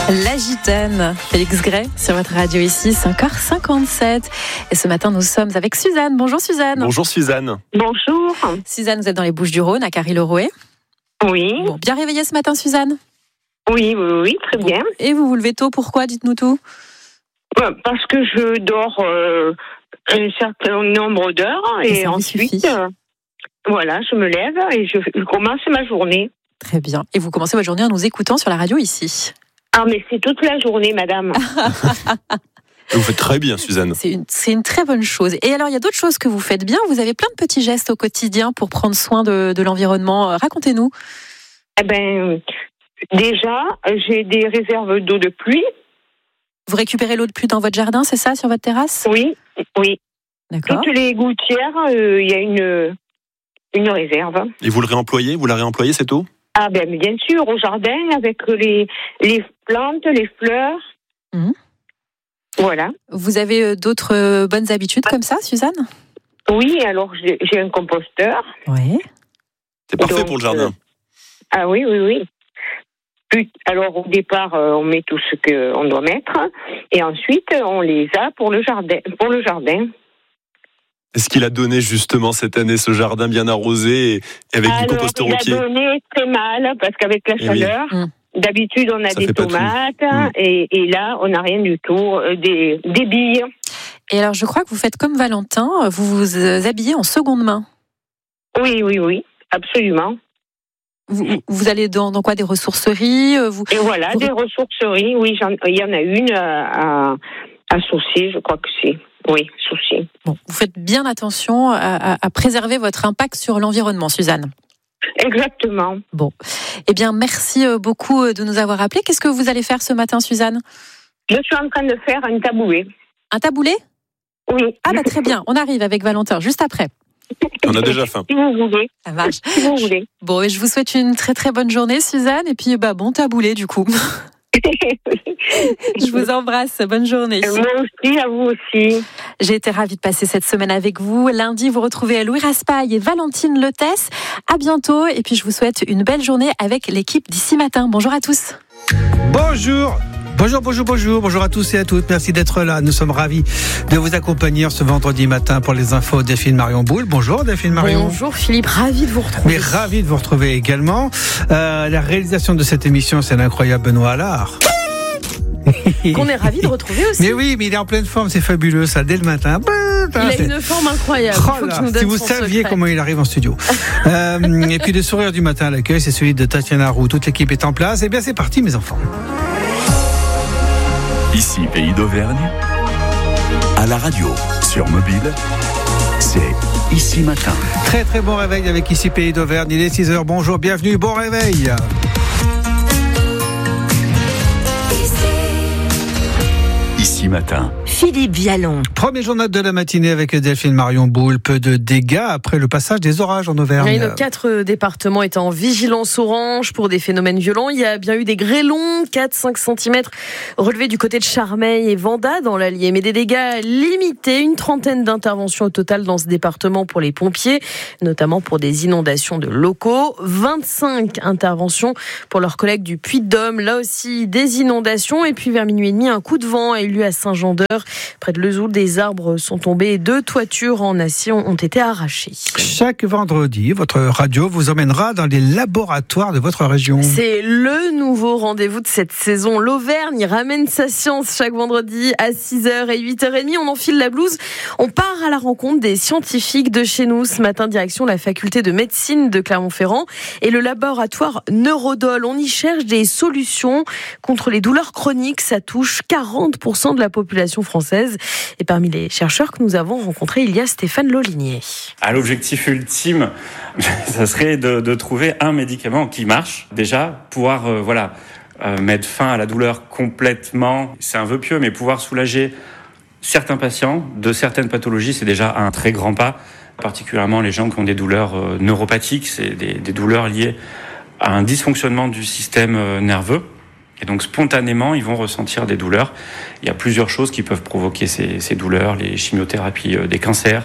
La Gitane, Félix Gray sur votre radio ici, 5h57. Et ce matin, nous sommes avec Suzanne. Bonjour Suzanne. Bonjour Suzanne. Bonjour. Suzanne, vous êtes dans les Bouches-du-Rhône, à Carry-le-Rouet. Oui. Bon, bien réveillée ce matin, Suzanne? Oui, très bien. Et vous vous levez tôt, pourquoi? Dites-nous tout. Parce que je dors un certain nombre d'heures et ensuite, voilà, je me lève et je commence ma journée. Très bien. Et vous commencez votre journée en nous écoutant sur la radio ici. Ah, mais c'est toute la journée, madame. Vous faites très bien, Suzanne. C'est une très bonne chose. Et alors, il y a d'autres choses que vous faites bien. Vous avez plein de petits gestes au quotidien pour prendre soin de l'environnement. Racontez-nous. Eh bien, déjà, j'ai des réserves d'eau de pluie. Vous récupérez l'eau de pluie dans votre jardin, c'est ça, sur votre terrasse? Oui. D'accord. Toutes les gouttières, il y a une réserve. Et vous le réemployez? Vous la réemployez, cette eau? Ah ben bien sûr, au jardin, avec les plantes, les fleurs. Mmh. Voilà. Vous avez d'autres bonnes habitudes comme ça, Suzanne? Oui, alors j'ai un composteur. Oui. C'est parfait pour le jardin. Ah oui. Alors au départ, on met tout ce qu'on doit mettre, et ensuite on les a pour le jardin. Est-ce qu'il a donné justement cette année ce jardin bien arrosé et avec du composteur au pied? Il a donné très mal parce qu'avec la chaleur, d'habitude on a des tomates et là on n'a rien du tout, des billes. Et alors je crois que vous faites comme Valentin, vous vous habillez en seconde main. Oui, absolument. Vous allez dans quoi? Des ressourceries Et voilà, des ressourceries, oui, il y en a une à Saucier, je crois que c'est. Oui, Saucier. Bon, vous faites bien attention à préserver votre impact sur l'environnement, Suzanne. Exactement. Bon, eh bien, merci beaucoup de nous avoir appelés. Qu'est-ce que vous allez faire ce matin, Suzanne? Je suis en train de faire un taboulet. Un taboulet? Oui. Ah bah très bien, on arrive avec Valentin juste après. On a déjà faim. Si vous voulez. Ça marche. Si vous voulez. Bon, et je vous souhaite une très très bonne journée, Suzanne, et puis bon taboulet du coup. Je vous embrasse, bonne journée. Moi aussi, à vous aussi. J'ai été ravie de passer cette semaine avec vous. Lundi, vous retrouvez Louis Raspail et Valentine Letès. À bientôt, et puis je vous souhaite une belle journée avec l'équipe d'ici matin. Bonjour à tous. Bonjour à tous et à toutes. Merci d'être là. Nous sommes ravis de vous accompagner ce vendredi matin pour les infos. Delphine Marion Boule. Bonjour Delphine Marion. Bonjour Philippe, ravi de vous retrouver. Mais ravi de vous retrouver également. La réalisation de cette émission, c'est l'incroyable Benoît Allard. Qu'on est ravi de retrouver aussi. Mais oui, mais il est en pleine forme, c'est fabuleux ça, dès le matin. Il a une forme incroyable. Oh là, si vous saviez comment il arrive en studio. Et puis le sourire du matin à l'accueil, c'est celui de Tatiana Roux. Toute l'équipe est en place. Et bien c'est parti mes enfants. Ici Pays d'Auvergne, à la radio, sur mobile, c'est Ici Matin. Très très bon réveil avec Ici Pays d'Auvergne, il est 6h, bonjour, bienvenue, bon réveil. Ici Matin. Philippe Vialon. Premier journal de la matinée avec Delphine Marion Boule. Peu de dégâts après le passage des orages en Auvergne. Nos 4 départements étaient en vigilance orange pour des phénomènes violents. Il y a bien eu des grêlons, 4-5 cm relevés du côté de Charmeil et Vendat dans l'Allier. Mais des dégâts limités, une trentaine d'interventions au total dans ce département pour les pompiers, notamment pour des inondations de locaux. 25 interventions pour leurs collègues du Puy-de-Dôme. Là aussi, des inondations. Et puis vers minuit et demi, un coup de vent a eu lieu à Saint-Jean-d'Eure. Près de Lezoul, des arbres sont tombés et 2 toitures en acier ont été arrachées. Chaque vendredi, votre radio vous emmènera dans les laboratoires de votre région. C'est le nouveau rendez-vous de cette saison. L'Auvergne ramène sa science chaque vendredi à 6h et 8h30. On enfile la blouse. On part à la rencontre des scientifiques de chez nous. Ce matin, direction la faculté de médecine de Clermont-Ferrand et le laboratoire Neurodol. On y cherche des solutions contre les douleurs chroniques. Ça touche 40% de la population française. Et parmi les chercheurs que nous avons rencontrés, il y a Stéphane Lolinier. L'objectif ultime, ça serait de trouver un médicament qui marche. Déjà, pouvoir mettre fin à la douleur complètement, c'est un vœu pieux, mais pouvoir soulager certains patients de certaines pathologies, c'est déjà un très grand pas. Particulièrement les gens qui ont des douleurs neuropathiques, c'est des douleurs liées à un dysfonctionnement du système nerveux. Et donc spontanément, ils vont ressentir des douleurs. Il y a plusieurs choses qui peuvent provoquer ces douleurs, les chimiothérapies des cancers,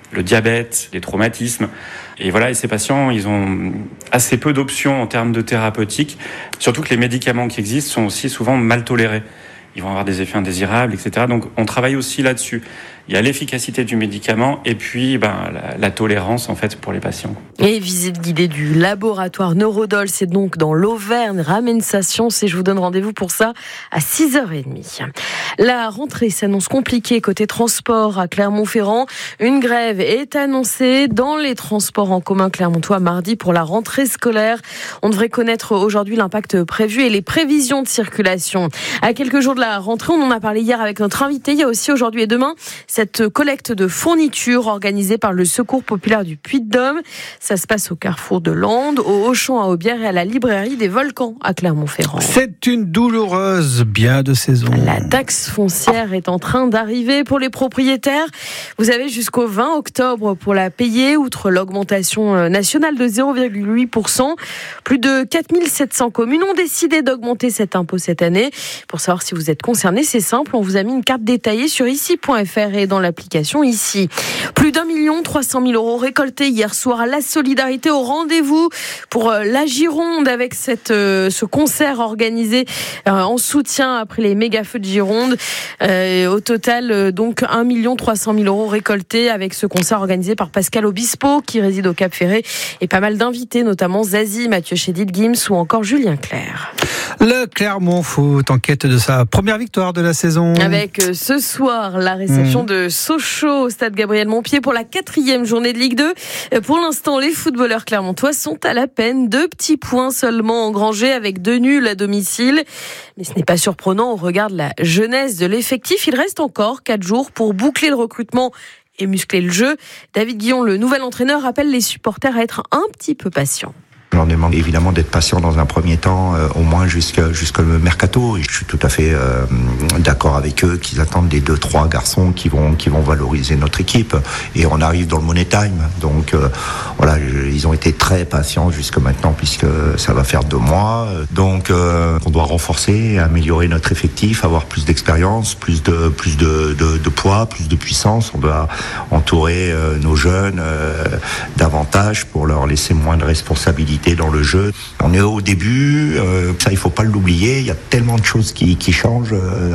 le diabète, les traumatismes. Et voilà, et ces patients, ils ont assez peu d'options en termes de thérapeutique, surtout que les médicaments qui existent sont aussi souvent mal tolérés. Ils vont avoir des effets indésirables, etc. Donc on travaille aussi là-dessus. Il y a l'efficacité du médicament et puis la tolérance en fait pour les patients. Et visite guidée du laboratoire Neurodol, c'est donc dans l'Auvergne. Ramène sa science et je vous donne rendez-vous pour ça à 6h30. La rentrée s'annonce compliquée côté transport à Clermont-Ferrand. Une grève est annoncée dans les transports en commun clermontois mardi pour la rentrée scolaire. On devrait connaître aujourd'hui l'impact prévu et les prévisions de circulation. À quelques jours de la rentrée, on en a parlé hier avec notre invité. Il y a aussi aujourd'hui et demain cette collecte de fournitures organisée par le Secours populaire du Puy-de-Dôme. Ça se passe au Carrefour de Landes, au Auchan à Aubière et à la librairie des Volcans à Clermont-Ferrand. C'est une douloureuse bien de saison. La taxe foncière est en train d'arriver pour les propriétaires. Vous avez jusqu'au 20 octobre pour la payer, outre l'augmentation nationale de 0,8%. Plus de 4700 communes ont décidé d'augmenter cet impôt cette année. Pour savoir si vous êtes concerné, c'est simple, on vous a mis une carte détaillée sur ici.fr et dans l'application ici. Plus d'1 300 000 € récoltés hier soir à la solidarité au rendez-vous pour la Gironde avec ce concert organisé en soutien après les méga-feux de Gironde. Au total, donc 1 300 000 € récoltés avec ce concert organisé par Pascal Obispo qui réside au Cap-Ferré et pas mal d'invités, notamment Zazie, Mathieu Chédid-Gims ou encore Julien Clerc. Le Clermont Foot en quête de sa première victoire de la saison. Avec ce soir la réception de Sochaux au stade Gabriel Montpied pour la 4e journée de Ligue 2. Pour l'instant, les footballeurs clermontois sont à la peine. 2 petits points seulement engrangés avec 2 nuls à domicile. Mais ce n'est pas surprenant au regard de la jeunesse de l'effectif. Il reste encore 4 jours pour boucler le recrutement et muscler le jeu. David Guillon, le nouvel entraîneur, appelle les supporters à être un petit peu patients. Je leur demande évidemment d'être patient dans un premier temps, au moins jusqu'au mercato. Et je suis tout à fait d'accord avec eux qu'ils attendent des 2-3 garçons qui vont valoriser notre équipe. Et on arrive dans le money time. Donc voilà, ils ont été très patients jusque maintenant puisque ça va faire 2 mois. Donc on doit renforcer, améliorer notre effectif, avoir plus d'expérience, plus de poids, plus de puissance. On doit entourer nos jeunes davantage pour leur laisser moins de responsabilités dans le jeu. On est au début, ça il faut pas l'oublier, il y a tellement de choses qui changent,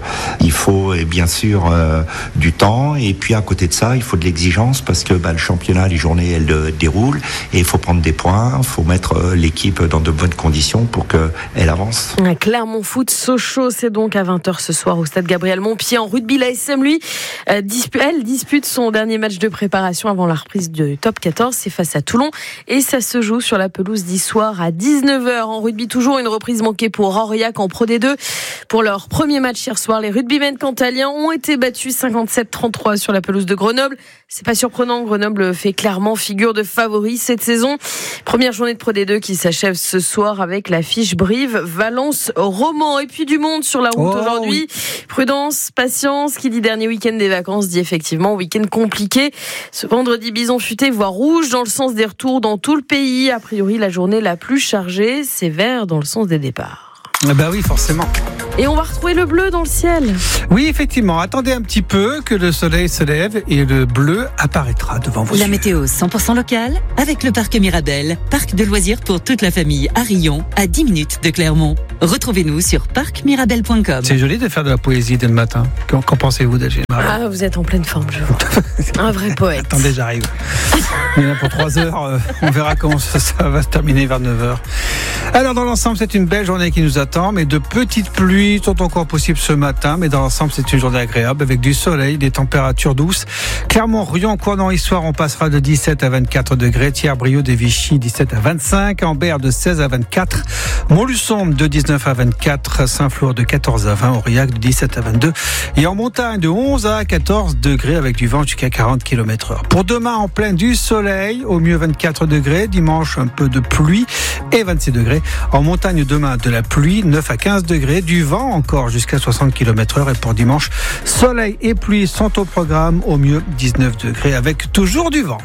il faut bien sûr du temps et puis à côté de ça il faut de l'exigence parce que le championnat, les journées elles déroulent et il faut prendre des points, il faut mettre l'équipe dans de bonnes conditions pour qu'elle avance. Clermont Foot Sochaux, c'est donc à 20h ce soir au stade Gabriel Montpied. En rugby, l'ASM lui, elle dispute son dernier match de préparation avant la reprise du top 14, c'est face à Toulon et ça se joue sur la pelouse soir à 19h. En rugby, toujours une reprise manquée pour Aurillac en Pro D2. Pour leur premier match hier soir, les rugbymen cantaliens ont été battus 57-33 sur la pelouse de Grenoble. C'est pas surprenant, Grenoble fait clairement figure de favori cette saison. Première journée de Pro D2 qui s'achève ce soir avec l'affiche Brive-Valence-Romans. Et puis du monde sur la route aujourd'hui. Oui. Prudence, patience, qui dit dernier week-end des vacances dit effectivement week-end compliqué. Ce vendredi, bison futé, voie rouge dans le sens des retours dans tout le pays. A priori, la journée la plus chargée, c'est vert dans le sens des départs. Bah oui, forcément. Et on va retrouver le bleu dans le ciel. Oui, effectivement. Attendez un petit peu que le soleil se lève et le bleu apparaîtra devant vous. La météo 100% locale avec le parc Mirabel, parc de loisirs pour toute la famille à Rion, à 10 minutes de Clermont. Retrouvez-nous sur parcmirabel.com. C'est joli de faire de la poésie dès le matin. Qu'en pensez-vous d'Agir ? Ah, vous êtes en pleine forme, je vois. Un vrai poète. Attendez, j'arrive. Il y en a pour 3 heures. On verra comment ça va se terminer vers 9h. Alors, dans l'ensemble, c'est une belle journée qui nous attend, mais de petites pluies sont encore possibles ce matin. Mais dans l'ensemble, c'est une journée agréable avec du soleil, des températures douces. Clermont, Rion, Cournon-Histoire, on passera de 17 à 24 degrés. Thiers-Brieuc, des Vichy, 17 à 25. Ambert, de 16 à 24. Montluçon, de 19 à 24. Saint-Flour, de 14 à 20. Aurillac, de 17 à 22. Et en montagne, de 11 à 14 degrés avec du vent jusqu'à 40 km/h. Pour demain, en plein du soleil, au mieux 24 degrés. Dimanche, un peu de pluie et 26 degrés. En montagne, demain, de la pluie, 9 à 15 degrés. Du vent encore jusqu'à 60 km/h. Et pour dimanche, soleil et pluie sont au programme. Au mieux 19 degrés avec toujours du vent.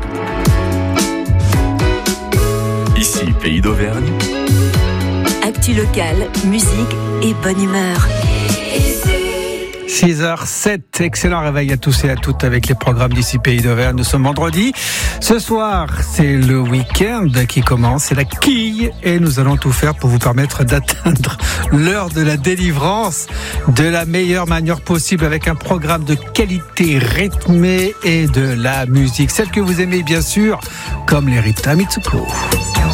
Ici, Pays d'Auvergne. Actu locale, musique et bonne humeur. 6h07, excellent réveil à tous et à toutes avec les programmes d'ici Pays d'Auvergne. Nous sommes vendredi. Ce soir, c'est le week-end qui commence, c'est la quille et nous allons tout faire pour vous permettre d'atteindre l'heure de la délivrance de la meilleure manière possible avec un programme de qualité rythmé et de la musique. Celle que vous aimez bien sûr, comme les Rita Mitsuko.